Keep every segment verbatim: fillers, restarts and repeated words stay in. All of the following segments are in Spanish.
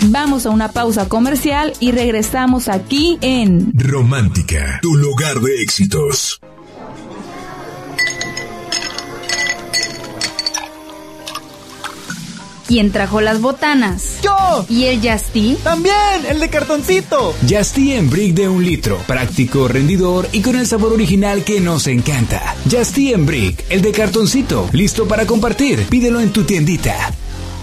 Vamos a una pausa comercial y regresamos aquí en Romántica, tu lugar de éxitos. ¿Quién trajo las botanas? ¡Yo! ¿Y el Yasti? ¡También! ¡El de cartoncito! Yasti en brick de un litro. Práctico, rendidor y con el sabor original que nos encanta. Yasti en brick, el de cartoncito. Listo para compartir. Pídelo en tu tiendita.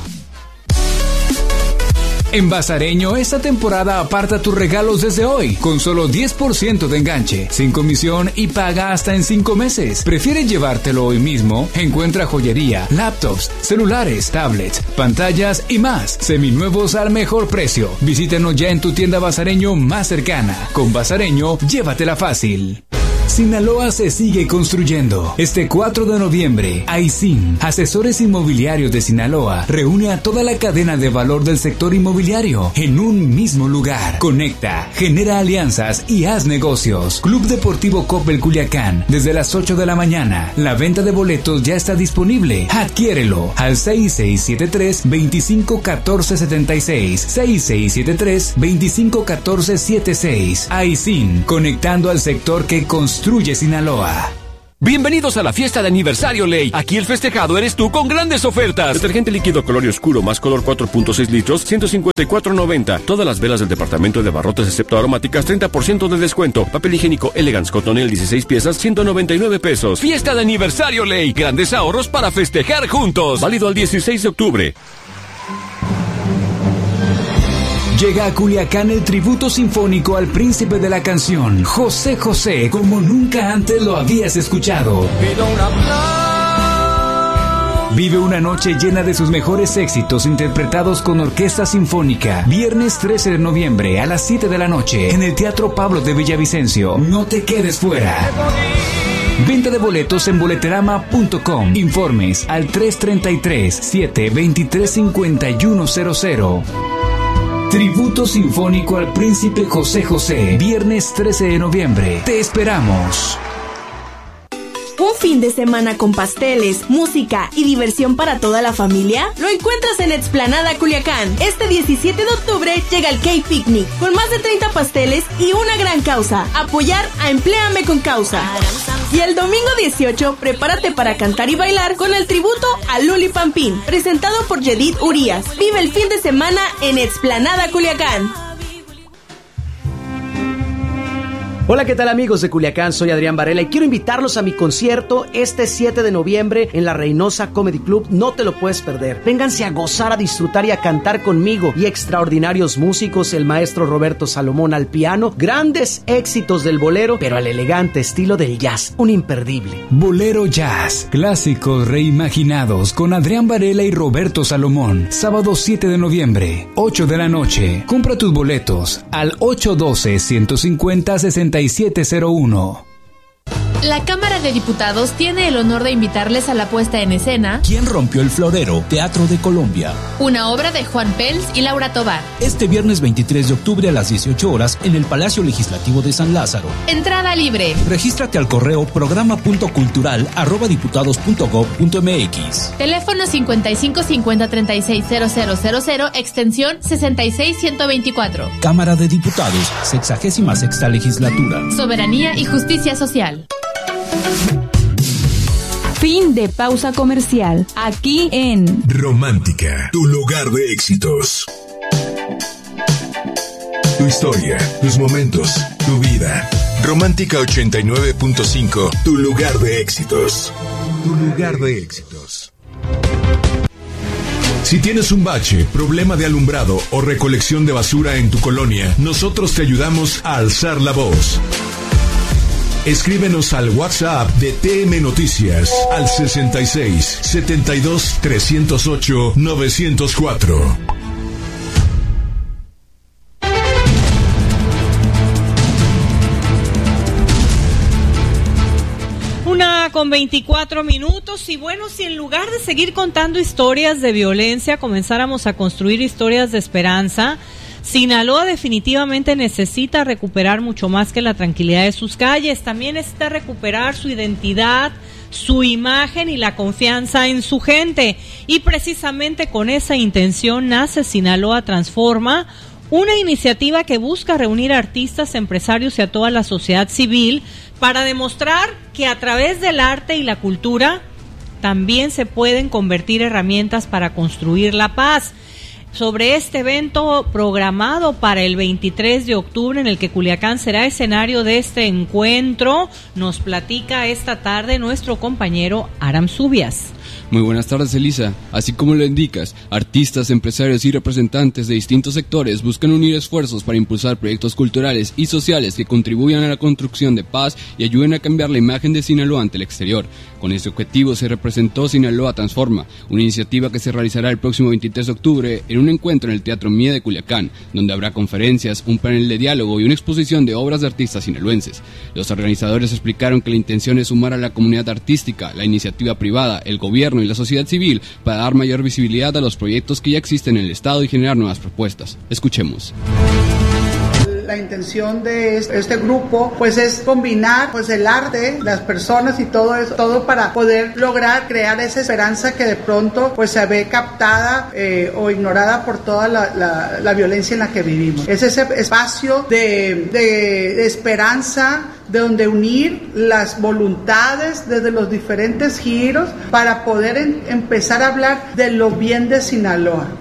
En Bazareño, esta temporada aparta tus regalos desde hoy, con solo diez por ciento de enganche, sin comisión y paga hasta en cinco meses. ¿Prefieres llevártelo hoy mismo? Encuentra joyería, laptops, celulares, tablets, pantallas y más, seminuevos al mejor precio. Visítanos ya en tu tienda Bazareño más cercana. Con Bazareño, llévatela fácil. Sinaloa se sigue construyendo. Este cuatro de noviembre, Aisin, Asesores Inmobiliarios de Sinaloa, reúne a toda la cadena de valor del sector inmobiliario en un mismo lugar. Conecta, genera alianzas y haz negocios. Club Deportivo Coppel Culiacán, desde las ocho de la mañana. La venta de boletos ya está disponible. Adquiérelo al seis seis siete tres, veinticinco catorce setenta y seis. seis seis siete tres, veinticinco catorce setenta y seis. Aisin, conectando al sector que construye Construye Sinaloa. Bienvenidos a la fiesta de aniversario Ley. Aquí el festejado eres tú con grandes ofertas. Detergente líquido color oscuro más color cuatro punto seis litros, ciento cincuenta y cuatro noventa. Todas las velas del departamento de abarrotes excepto aromáticas, treinta por ciento de descuento. Papel higiénico Elegance Cotonel dieciséis piezas, ciento noventa y nueve pesos. Fiesta de aniversario Ley. Grandes ahorros para festejar juntos. Válido al dieciséis de octubre. Llega a Culiacán el tributo sinfónico al príncipe de la canción, José José, como nunca antes lo habías escuchado. Vive una noche llena de sus mejores éxitos interpretados con orquesta sinfónica. Viernes trece de noviembre a las siete de la noche en el Teatro Pablo de Villavicencio. No te quedes fuera. Venta de boletos en boleterama punto com. Informes al tres tres tres, siete dos tres, cinco uno cero cero. Tributo sinfónico al príncipe José José, viernes trece de noviembre. Te esperamos. ¿Un fin de semana con pasteles, música y diversión para toda la familia? Lo encuentras en Explanada Culiacán. Este diecisiete de octubre llega el K-Picnic, con más de treinta pasteles y una gran causa: apoyar a Empléame con Causa. Y el domingo dieciocho, prepárate para cantar y bailar con el tributo a Luli Pampín, presentado por Yedid Urias. Vive el fin de semana en Explanada Culiacán. Hola, ¿qué tal amigos de Culiacán? Soy Adrián Varela y quiero invitarlos a mi concierto este siete de noviembre en la Reynosa Comedy Club. No te lo puedes perder. Vénganse a gozar, a disfrutar y a cantar conmigo y extraordinarios músicos, el maestro Roberto Salomón al piano, grandes éxitos del bolero, pero al elegante estilo del jazz, un imperdible. Bolero Jazz, clásicos reimaginados con Adrián Varela y Roberto Salomón. Sábado siete de noviembre, ocho de la noche. Compra tus boletos al ocho uno dos, ciento cincuenta, sesenta y siete cero uno. La Cámara de Diputados tiene el honor de invitarles a la puesta en escena ¿Quién rompió el florero? Teatro de Colombia. Una obra de Juan Pels y Laura Tobar. Este viernes veintitrés de octubre a las dieciocho horas en el Palacio Legislativo de San Lázaro. Entrada libre. Regístrate al correo programa punto cultural arroba diputados punto gob punto mx. Teléfono cincuenta y cinco cincuenta treinta y seis cero cero cero cero, extensión sesenta y seis ciento veinticuatro. Cámara de Diputados, sexagésima sexta legislatura. Soberanía y justicia social. Fin de pausa comercial. Aquí en Romántica, tu lugar de éxitos. Tu historia, tus momentos, tu vida. Romántica ochenta y nueve punto cinco, tu lugar de éxitos. Tu lugar de éxitos. Si tienes un bache, problema de alumbrado o recolección de basura en tu colonia, nosotros te ayudamos a alzar la voz. Escríbenos al WhatsApp de T M Noticias al sesenta y seis, setenta y dos, trescientos ocho, novecientos cuatro. Una con veinticuatro minutos y bueno, si en lugar de seguir contando historias de violencia comenzáramos a construir historias de esperanza, Sinaloa definitivamente necesita recuperar mucho más que la tranquilidad de sus calles. También necesita recuperar su identidad, su imagen y la confianza en su gente. Y precisamente con esa intención nace Sinaloa Transforma, una iniciativa que busca reunir a artistas, empresarios y a toda la sociedad civil para demostrar que a través del arte y la cultura también se pueden convertir herramientas para construir la paz. Sobre este evento programado para el veintitrés de octubre, en el que Culiacán será escenario de este encuentro, nos platica esta tarde nuestro compañero Aram Subias. Muy buenas tardes, Elisa. Así como lo indicas, artistas, empresarios y representantes de distintos sectores buscan unir esfuerzos para impulsar proyectos culturales y sociales que contribuyan a la construcción de paz y ayuden a cambiar la imagen de Sinaloa ante el exterior. Con este objetivo se representó Sinaloa Transforma, una iniciativa que se realizará el próximo veintitrés de octubre en un encuentro en el Teatro Mía de Culiacán, donde habrá conferencias, un panel de diálogo y una exposición de obras de artistas sinaloenses. Los organizadores explicaron que la intención es sumar a la comunidad artística, la iniciativa privada, el gobierno y la sociedad civil para dar mayor visibilidad a los proyectos que ya existen en el Estado y generar nuevas propuestas. Escuchemos. La intención de este grupo pues es combinar pues el arte, las personas y todo eso, todo para poder lograr crear esa esperanza que de pronto pues se ve captada eh, o ignorada por toda la, la, la violencia en la que vivimos. Es ese espacio de, de, de esperanza, de donde unir las voluntades desde los diferentes giros para poder en, empezar a hablar de lo bien de Sinaloa.